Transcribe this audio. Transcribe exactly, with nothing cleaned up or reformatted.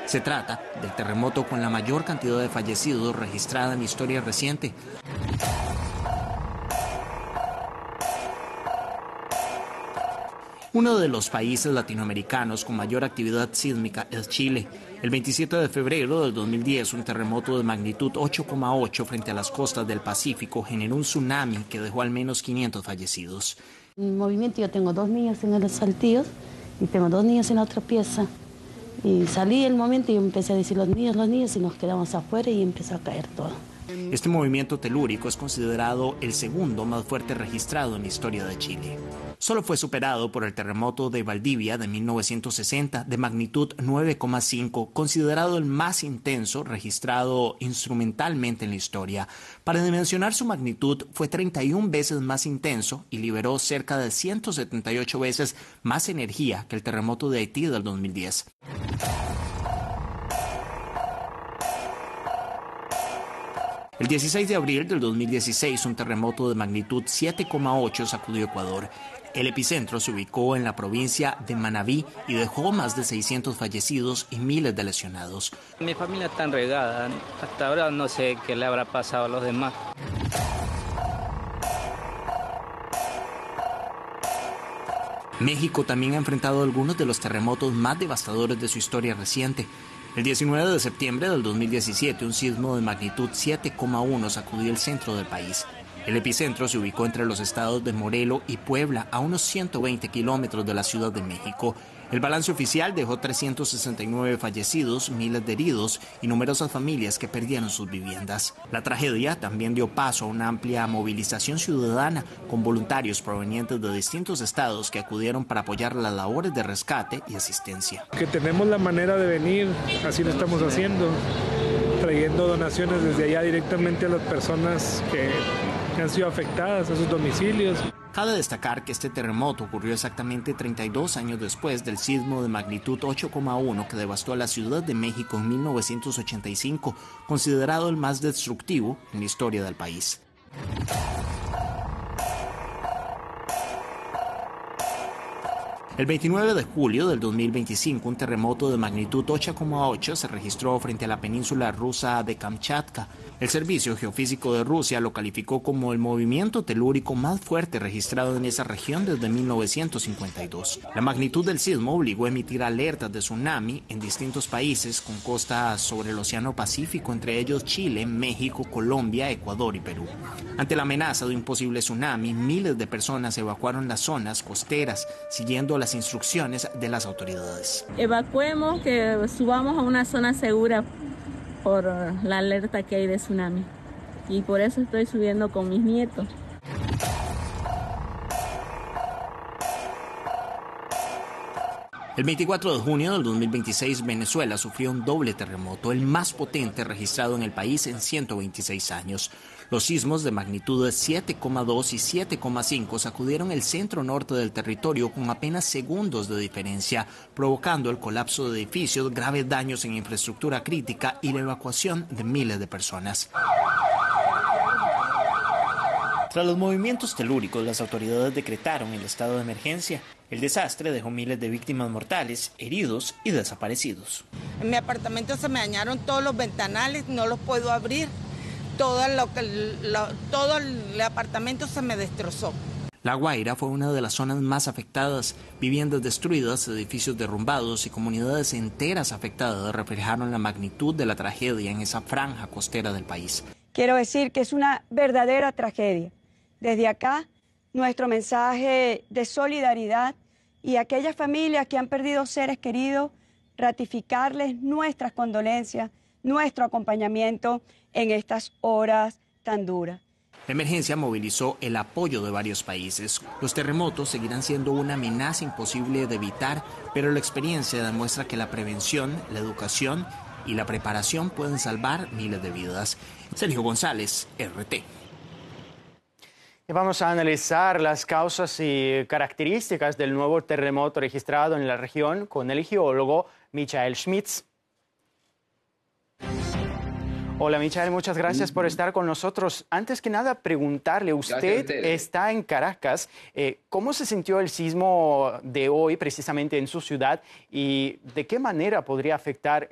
Se trata del terremoto con la mayor cantidad de fallecidos registrada en la historia reciente. Uno de los países latinoamericanos con mayor actividad sísmica es Chile. El veintisiete de febrero del dos mil diez, un terremoto de magnitud ocho coma ocho frente a las costas del Pacífico generó un tsunami que dejó al menos quinientos fallecidos. En movimiento, yo tengo dos niños en el Saltillo y tengo dos niños en la otra pieza. Y salí del momento y empecé a decir los niños, los niños, y nos quedamos afuera y empezó a caer todo. Este movimiento telúrico es considerado el segundo más fuerte registrado en la historia de Chile. Solo fue superado por el terremoto de Valdivia de mil novecientos sesenta de magnitud nueve coma cinco, considerado el más intenso registrado instrumentalmente en la historia. Para dimensionar su magnitud, fue treinta y una veces más intenso y liberó cerca de ciento setenta y ocho veces más energía que el terremoto de Haití del dos mil diez. El dieciséis de abril del dos mil dieciséis, un terremoto de magnitud siete coma ocho sacudió Ecuador. El epicentro se ubicó en la provincia de Manabí y dejó más de seiscientos fallecidos y miles de lesionados. Mi familia está enregada. Hasta ahora no sé qué le habrá pasado a los demás. México también ha enfrentado algunos de los terremotos más devastadores de su historia reciente. El diecinueve de septiembre del dos mil diecisiete, un sismo de magnitud siete coma uno sacudió el centro del país. El epicentro se ubicó entre los estados de Morelos y Puebla, a unos ciento veinte kilómetros de la Ciudad de México. El balance oficial dejó trescientos sesenta y nueve fallecidos, miles de heridos y numerosas familias que perdieron sus viviendas. La tragedia también dio paso a una amplia movilización ciudadana con voluntarios provenientes de distintos estados que acudieron para apoyar las labores de rescate y asistencia. Que tenemos la manera de venir, así lo estamos haciendo, trayendo donaciones desde allá directamente a las personas que que han sido afectadas a sus domicilios. Cabe destacar que este terremoto ocurrió exactamente treinta y dos años después del sismo de magnitud ocho coma uno que devastó a la Ciudad de México en mil novecientos ochenta y cinco, considerado el más destructivo en la historia del país. El veintinueve de julio del dos mil veinticinco, un terremoto de magnitud ocho coma ocho se registró frente a la península rusa de Kamchatka. El Servicio Geofísico de Rusia lo calificó como el movimiento telúrico más fuerte registrado en esa región desde mil novecientos cincuenta y dos. La magnitud del sismo obligó a emitir alertas de tsunami en distintos países con costas sobre el Océano Pacífico, entre ellos Chile, México, Colombia, Ecuador y Perú. Ante la amenaza de un posible tsunami, miles de personas evacuaron las zonas costeras, siguiendo las instrucciones de las autoridades. Evacuemos, que subamos a una zona segura por la alerta que hay de tsunami. Y por eso estoy subiendo con mis nietos. El veinticuatro de junio del dos mil veintiséis, Venezuela sufrió un doble terremoto, el más potente registrado en el país en ciento veintiséis años. Los sismos de magnitud de siete coma dos y siete coma cinco sacudieron el centro norte del territorio con apenas segundos de diferencia, provocando el colapso de edificios, graves daños en infraestructura crítica y la evacuación de miles de personas. Tras los movimientos telúricos, las autoridades decretaron el estado de emergencia. El desastre dejó miles de víctimas mortales, heridos y desaparecidos. En mi apartamento se me dañaron todos los ventanales, no los puedo abrir. Todo, lo que, lo, todo el apartamento se me destrozó. La Guaira fue una de las zonas más afectadas. Viviendas destruidas, edificios derrumbados y comunidades enteras afectadas reflejaron la magnitud de la tragedia en esa franja costera del país. Quiero decir que es una verdadera tragedia. Desde acá, nuestro mensaje de solidaridad y a aquellas familias que han perdido seres queridos, ratificarles nuestras condolencias, nuestro acompañamiento en estas horas tan duras. La emergencia movilizó el apoyo de varios países. Los terremotos seguirán siendo una amenaza imposible de evitar, pero la experiencia demuestra que la prevención, la educación y la preparación pueden salvar miles de vidas. Sergio González, R T. Y vamos a analizar las causas y características del nuevo terremoto registrado en la región con el geólogo Michael Schmitz. Hola Michael, muchas gracias por estar con nosotros. Antes que nada, preguntarle, usted está en Caracas, eh, ¿cómo se sintió el sismo de hoy precisamente en su ciudad y de qué manera podría afectar